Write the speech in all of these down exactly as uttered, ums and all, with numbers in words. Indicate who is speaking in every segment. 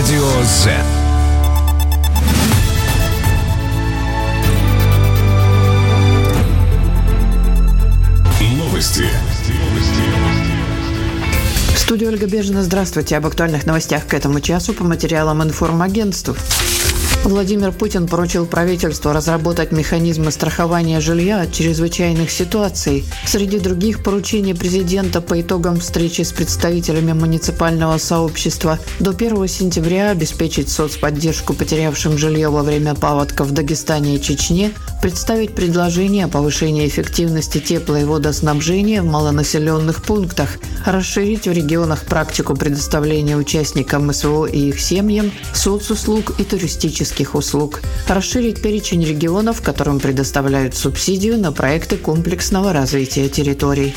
Speaker 1: Радио Z. Новости.
Speaker 2: В студии Ольга Бежина. Здравствуйте. Об актуальных новостях к этому часу по материалам информагентств. Владимир Путин поручил правительству разработать механизмы страхования жилья от чрезвычайных ситуаций. Среди других поручений президента по итогам встречи с представителями муниципального сообщества до первого сентября обеспечить соцподдержку потерявшим жилье во время паводков в Дагестане и Чечне, представить предложение о повышении эффективности тепло- и водоснабжения в малонаселенных пунктах, расширить в регионах практику предоставления участникам СВО и их семьям соцуслуг и туристических услуг, расширить перечень регионов, которым предоставляют субсидию на проекты комплексного развития территорий.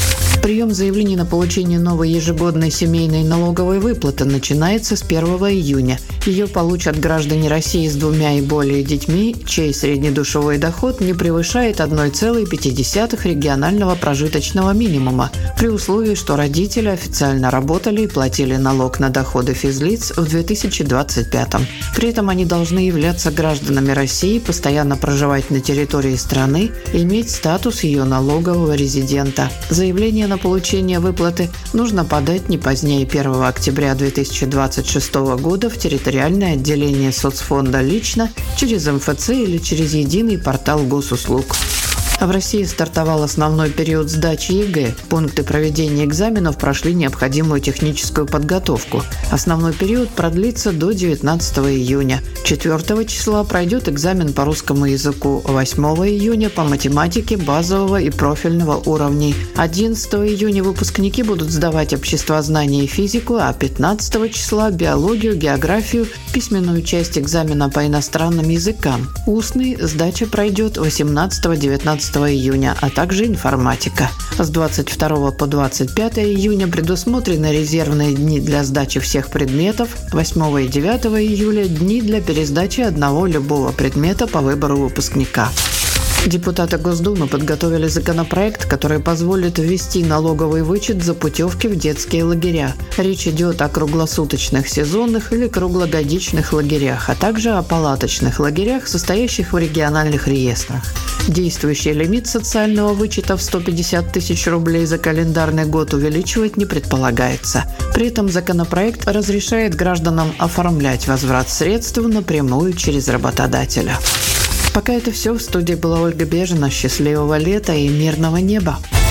Speaker 2: Прием заявлений на получение новой ежегодной семейной налоговой выплаты начинается с первого июня. Ее получат граждане России с двумя и более детьми, чей среднедушевой доход не превышает одна целая пять десятых регионального прожиточного минимума, при условии, что родители официально работали и платили налог на доходы физлиц в две тысячи двадцать пятом. При этом они должны являться гражданами России, постоянно проживать на территории страны и иметь статус ее налогового резидента. Заявление на получение выплаты нужно подать не позднее первого октября две тысячи двадцать шестого года в территориальное отделение соцфонда лично, через эм эф цэ или через единый портал госуслуг. В России стартовал основной период сдачи ЕГЭ. Пункты проведения экзаменов прошли необходимую техническую подготовку. Основной период продлится до девятнадцатого июня. четвёртого числа пройдет экзамен по русскому языку, восьмого июня по математике базового и профильного уровней. одиннадцатого июня выпускники будут сдавать обществознание и физику, а пятнадцатого числа биологию, географию, письменную часть экзамена по иностранным языкам. Устный сдача пройдет восемнадцатого-девятнадцатого июня, а также информатика. С двадцать второго по двадцать пятое июня предусмотрены резервные дни для сдачи всех предметов, восьмого и девятого июля – дни для пересдачи одного любого предмета по выбору выпускника. Депутаты Госдумы подготовили законопроект, который позволит ввести налоговый вычет за путевки в детские лагеря. Речь идет о круглосуточных сезонных или круглогодичных лагерях, а также о палаточных лагерях, состоящих в региональных реестрах. Действующий лимит социального вычета в сто пятьдесят тысяч рублей за календарный год увеличивать не предполагается. При этом законопроект разрешает гражданам оформлять возврат средств напрямую через работодателя. Пока это все. В студии была Ольга Бежина. Счастливого лета и мирного неба.